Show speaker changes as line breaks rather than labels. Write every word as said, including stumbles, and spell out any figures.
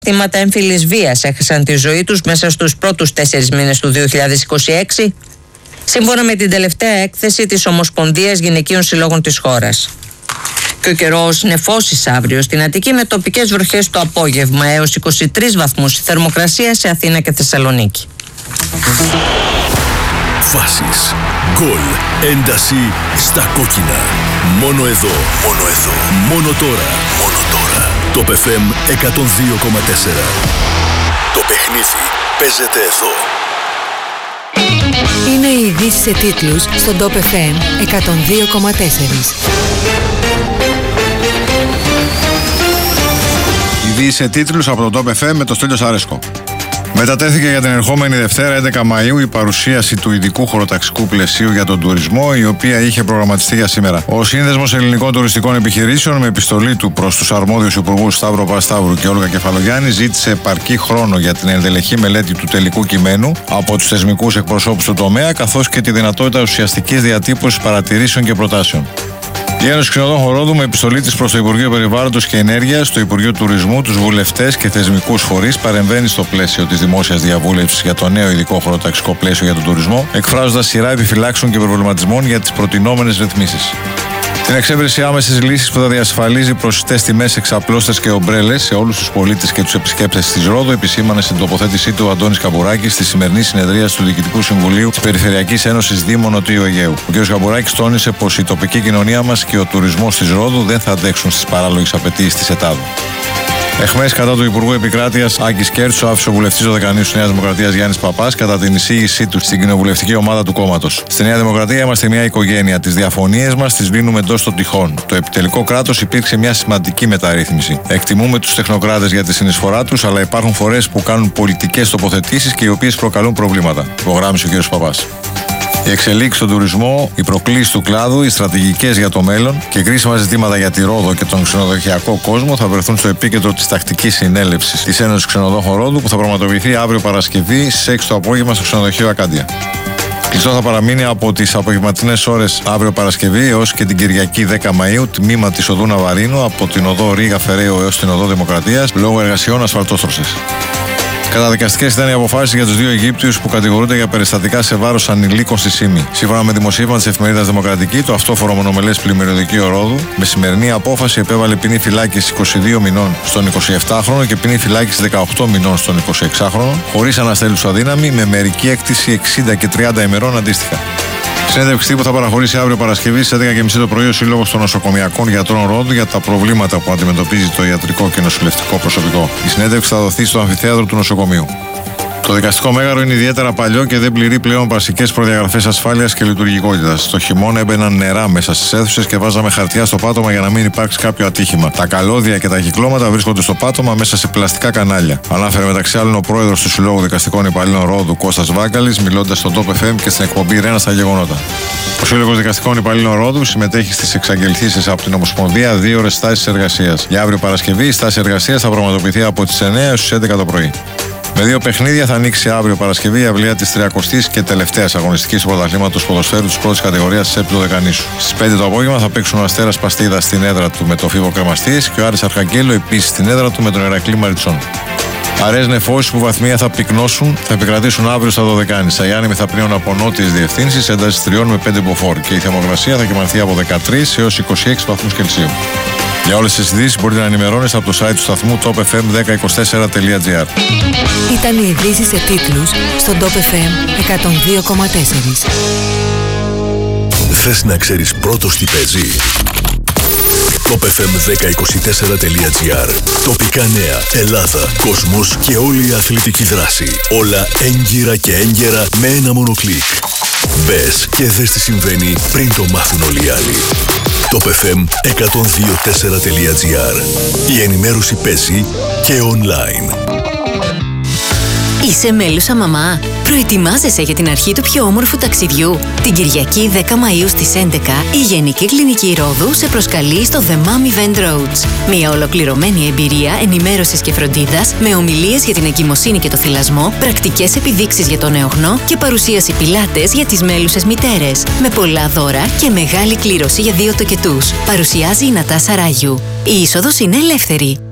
Θύματα έμφυλης βίας έχασαν τη ζωή τους μέσα στους πρώτους τέσσερις μήνες του δύο χιλιάδες είκοσι έξι, σύμφωνα με την τελευταία έκθεση της Ομοσπονδίας Γυναικείων Συλλόγων της χώρας. Και ο καιρός νεφώσεις αύριο στην Αττική με τοπικές βροχές το απόγευμα έως είκοσι τρεις βαθμούς η θερμοκρασία σε Αθήνα και Θεσσαλονίκη.
Φάσεις, γκολ, ένταση στα κόκκινα. Μόνο εδώ, μόνο εδώ, μόνο τώρα, μόνο τώρα. Το Top εφ εμ εκατόν δύο κόμμα τέσσερα. Το παιχνίδι παίζεται εδώ.
Είναι οι ειδήσεις σε τίτλους στον Top εφ εμ εκατόν δύο κόμμα τέσσερα.
Ειδήσεις σε τίτλους από το Top εφ εμ με το Στέλιο Σάρεσκο. Μετατέθηκε για την ερχόμενη Δευτέρα έντεκα Μαΐου η παρουσίαση του ειδικού χωροταξικού πλαισίου για τον τουρισμό, η οποία είχε προγραμματιστεί για σήμερα. Ο Σύνδεσμος Ελληνικών Τουριστικών Επιχειρήσεων, με επιστολή του προς τους αρμόδιους υπουργούς Σταύρο Παπασταύρου και Όλγα Κεφαλογιάννη, ζήτησε επαρκή χρόνο για την ενδελεχή μελέτη του τελικού κειμένου από τους θεσμικούς εκπροσώπους του τομέα, καθώς και τη δυνατότητα ουσιαστικής διατύπωσης παρατηρήσεων και προτάσεων. Η Ένωση Ξενοδόχων Χορόδου, με επιστολή της προς το Υπουργείο Περιβάλλοντος και Ενέργειας, το Υπουργείο Τουρισμού, τους βουλευτές και θεσμικούς φορείς, παρεμβαίνει στο πλαίσιο της δημόσιας διαβούλευσης για το νέο ειδικό χωροταξικό πλαίσιο για τον τουρισμό, εκφράζοντας σειρά επιφυλάξεων και προβληματισμών για τις προτινόμενες ρυθμίσεις. Την εξέβρεση άμεσης λύσης που θα διασφαλίζει προσιτές τιμές, εξαπλώστες και ομπρέλες σε όλους τους πολίτες και τους επισκέπτες της Ρόδου, επισήμανε στην τοποθέτησή του ο Αντώνης Καμπουράκης στη σημερινή συνεδρίαση του Διοικητικού Συμβουλίου της Περιφερειακής Ένωσης Δήμων Νοτιού Αιγαίου. Ο κ. Καμπουράκης τόνισε πως η τοπική κοινωνία μας και ο τουρισμός της Ρόδου δεν θα αντέξουν στις παράλογες απαιτήσεις της ΕΤΑΔ. Εχμές κατά του Υπουργού Επικράτειας Άκης Κέρτσου άφησε ο βουλευτής Δωδεκανήσου της Νέας Δημοκρατίας Γιάννης Παπάς κατά την εισήγησή του στην κοινοβουλευτική ομάδα του κόμματος. Στη Νέα Δημοκρατία είμαστε μια οικογένεια. Τις διαφωνίες μας τις λύνουμε εντός των τυχών. Το επιτελικό κράτος υπήρξε μια σημαντική μεταρρύθμιση. Εκτιμούμε τους τεχνοκράτες για τη συνεισφορά τους, αλλά υπάρχουν φορές που κάνουν πολιτικές τοποθετήσεις και οι οποίες προκαλούν προβλήματα, υπογράμμισε ο κ. Παπάς. Οι εξελίξεις στον τουρισμό, οι προκλήσεις του κλάδου, οι στρατηγικές για το μέλλον και κρίσιμα ζητήματα για τη Ρόδο και τον ξενοδοχειακό κόσμο θα βρεθούν στο επίκεντρο της τακτικής συνέλευσης της Ένωσης Ξενοδόχων Ρόδου, που θα πραγματοποιηθεί αύριο Παρασκευή στις έξι το απόγευμα στο ξενοδοχείο Ακάντια. Κλειστό θα παραμείνει από τις απογευματινές ώρες αύριο Παρασκευή έως και την Κυριακή δέκα Μαΐου τμήμα της οδού Ναβαρίνου από την οδό Ρήγα Φεραίου έως την οδό Δημοκρατίας λόγω εργασιών ασφαλτόστρωσης. Καταδικαστικές ήταν οι αποφάσεις για τους δύο Αιγύπτιους που κατηγορούνται για περιστατικά σε βάρος ανηλίκων στη Σύμη. Σύμφωνα με δημοσίευμα της εφημερίδας Δημοκρατική, το αυτόφορο μονομελές πλημμυριωδικείο Ρόδου, με σημερινή απόφαση επέβαλε ποινή φυλάκισης είκοσι δύο μηνών στον εικοσιεπτάχρονο και ποινή φυλάκισης δεκαοκτώ μηνών στον εικοσιεξάχρονο, χωρίς αναστέλους αδύναμη, με μερική έκτηση εξήντα και τριάντα ημερών αντίστοιχα. Συνέντευξη τύπου θα παραχωρήσει αύριο Παρασκευή στις έντεκα και μισή το πρωί ο Σύλλογος των Νοσοκομιακών Γιατρών Ρόδου για τα προβλήματα που αντιμετωπίζει το ιατρικό και νοσηλευτικό προσωπικό. Η συνέντευξη θα δοθεί στο αμφιθέατρο του νοσοκομείου. Το δικαστικό μέγαρο είναι ιδιαίτερα παλιό και δεν πληρεί πλέον βασικές προδιαγραφές ασφάλειας και λειτουργικότητας. Το χειμώνα έμπαιναν νερά μέσα στις αίθουσες και βάζαμε χαρτιά στο πάτωμα για να μην υπάρξει κάποιο ατύχημα. Τα καλώδια και τα κυκλώματα βρίσκονται στο πάτωμα μέσα σε πλαστικά κανάλια. Ανάφερε μεταξύ άλλων ο πρόεδρος του Συλλόγου Δικαστικών Υπαλλήλων Ρόδου, Κώστας Βάγκαλης, μιλώντας στον Top εφ εμ και στην εκπομπή Ρένα στα γεγονότα. Ο Σύλλογος Δικαστικών Υπαλλήλων Ρόδου συμμετέχει στις εξαγγελθήσεις από την Ομοσπονδία δύο ώρες στάσης εργασίας. Για αύριο Παρασκευή η στάση εργασίας θα πραγματοποιηθεί από τις εννιά έως τις έντεκα το πρωί. Με δύο παιχνίδια θα ανοίξει αύριο Παρασκευή η αυλαία της τριακοστής και τελευταίας αγωνιστικής του πρωταθλήματος ποδοσφαίρου της πρώτης κατηγορίας της ΕΠ Δωδεκανήσου. Στις πέντε το απόγευμα θα παίξουν ο Αστέρας Παστίδα στην έδρα του με το Φίβο Κρεμαστής και ο Άρης Αρχαγγέλου επίσης στην έδρα του με τον Ηρακλή Μαριτσών. Αραιές νεφώσεις που βαθμία θα πυκνώσουν θα επικρατήσουν αύριο στα Δωδεκάνησα. Οι άνεμοι θα πνέουν από νότιες διευθύνσεις έντασης τριών με πέντε μποφόρ και η θερμοκρασία θα κυμανθεί από δεκατρείς έως είκοσι έξι βαθμούς Κελσίου. Για όλες τις ειδήσεις μπορείτε να ενημερώνεστε από το site του σταθμού top f m δέκα είκοσι τέσσερα τελεία gr.
Ήταν οι ειδήσεις σε τίτλους στον Top εφ εμ εκατόν δύο κόμμα τέσσερα.
Θες να ξέρεις πρώτος τι παίζει? top f m δέκα είκοσι τέσσερα τελεία gr. Τοπικά νέα, Ελλάδα, κόσμος και όλη η αθλητική δράση. Όλα έγκυρα και έγκαιρα με ένα μόνο κλικ. Μπες και δες τι συμβαίνει πριν το μάθουν όλοι οι άλλοι. top f m εκατόν δύο τέσσερα τελεία gr. Η ενημέρωση παίζει και online.
Είσαι μέλουσα μαμά? Προετοιμάζεσαι για την αρχή του πιο όμορφου ταξιδιού? Την Κυριακή δέκα Μαΐου στις έντεκα η Γενική Κλινική Ρόδου σε προσκαλεί στο The Mom Event Roads. Μια ολοκληρωμένη εμπειρία ενημέρωσης και φροντίδας με ομιλίες για την εγκυμοσύνη και το θυλασμό, πρακτικές επιδείξεις για τον νεογνώ και παρουσίαση πιλάτες για τις μέλουσες μητέρες. Με πολλά δώρα και μεγάλη κλήρωση για δύο τοκετούς. Παρουσιάζει η Νατάσα Ράγιου. Η είσοδος είναι ελεύθερη.